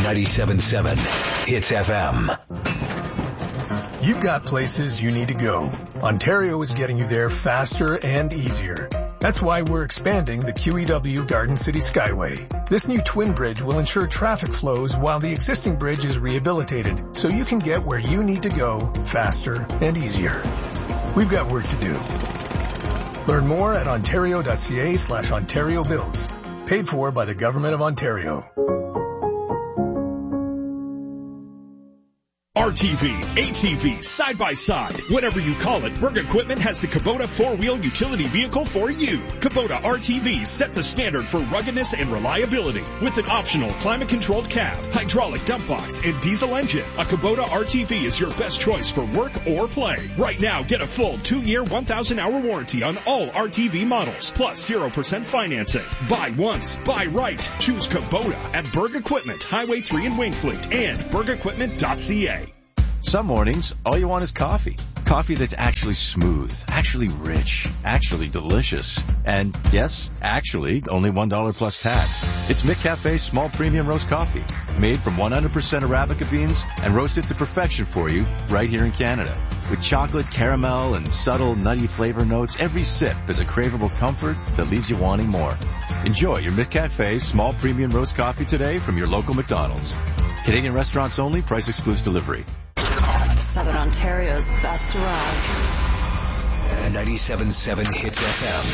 97.7 Hits FM. You've got places you need to go. Ontario is getting you there faster and easier. That's why we're expanding the QEW Garden City Skyway. This new twin bridge will ensure traffic flows while the existing bridge is rehabilitated, so you can get where you need to go faster and easier. We've got work to do. Learn more at ontario.ca/Ontario Builds. Paid for by the Government of Ontario. RTV, ATV, side-by-side, whatever you call it, Berg Equipment has the Kubota four-wheel utility vehicle for you. Kubota RTVs set the standard for ruggedness and reliability with an optional climate-controlled cab, hydraulic dump box, and diesel engine. A Kubota RTV is your best choice for work or play. Right now, get a full 2-year, 1,000-hour warranty on all RTV models, plus 0% financing. Buy once, buy right. Choose Kubota at Berg Equipment, Highway 3 in Wainfleet, and bergequipment.ca. Some mornings, all you want is coffee. Coffee that's actually smooth, actually rich, actually delicious. And yes, actually, only $1 plus tax. It's McCafe's small premium roast coffee, made from 100% Arabica beans and roasted to perfection for you right here in Canada. With chocolate, caramel, and subtle nutty flavor notes, every sip is a craveable comfort that leaves you wanting more. Enjoy your McCafe small premium roast coffee today from your local McDonald's. Canadian restaurants only, price excludes delivery. Southern Ontario's best rock. 97.7 Hits FM.